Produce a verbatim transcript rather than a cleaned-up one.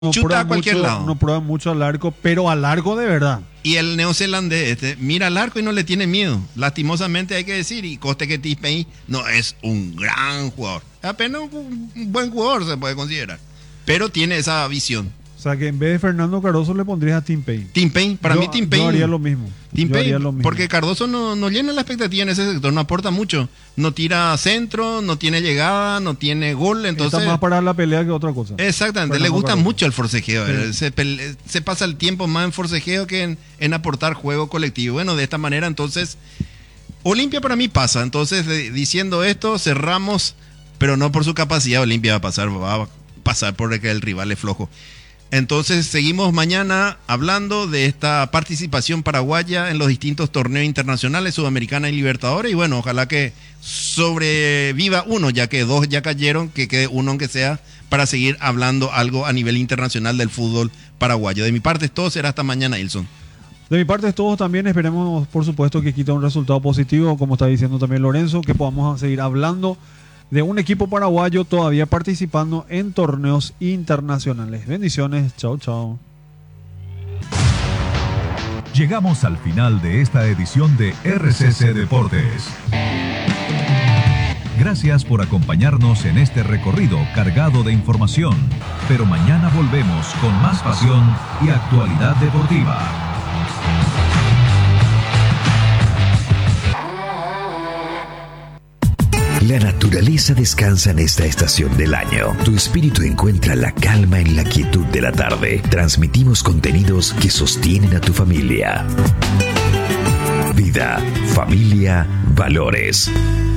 no chuta prueba a cualquier mucho, lado. No prueba mucho al arco, pero al arco de verdad. Y el neozelandés este, mira al arco y no le tiene miedo. Lastimosamente hay que decir, y coste que T-Pain no es un gran jugador. Apenas un, un buen jugador se puede considerar. Pero tiene esa visión. O sea que en vez de Fernando Cardoso le pondrías a Tim Payne. Tim Payne, para yo, mí Tim Payne. Yo haría lo mismo. Tim yo Payne, haría lo mismo. porque Cardoso no, no llena la expectativa en ese sector, no aporta mucho. No tira centro, no tiene llegada, no tiene gol. Entonces, está más para la pelea que otra cosa. Exactamente, Fernando le gusta Cardoso. mucho el forcejeo. Sí. Se, pele- se pasa el tiempo más en forcejeo que en, en aportar juego colectivo. Bueno, de esta manera entonces, Olimpia para mí pasa. Entonces, de- diciendo esto, cerramos, pero no por su capacidad. Olimpia va a pasar, va a pasar porque el rival es flojo. Entonces seguimos mañana hablando de esta participación paraguaya en los distintos torneos internacionales, Sudamericana y Libertadores. Y bueno, ojalá que sobreviva uno, ya que dos ya cayeron, que quede uno aunque sea, para seguir hablando algo a nivel internacional del fútbol paraguayo. De mi parte es todo, será hasta mañana, Ilson. De mi parte es todo también. Esperemos, por supuesto, que quita un resultado positivo, como está diciendo también Lorenzo, que podamos seguir hablando de un equipo paraguayo todavía participando en torneos internacionales. Bendiciones, chao, chao. Llegamos al final de esta edición de R C C Deportes. Gracias por acompañarnos en este recorrido cargado de información. Pero mañana volvemos con más pasión y actualidad deportiva. La naturaleza descansa en esta estación del año. Tu espíritu encuentra la calma en la quietud de la tarde. Transmitimos contenidos que sostienen a tu familia. Vida, familia, valores.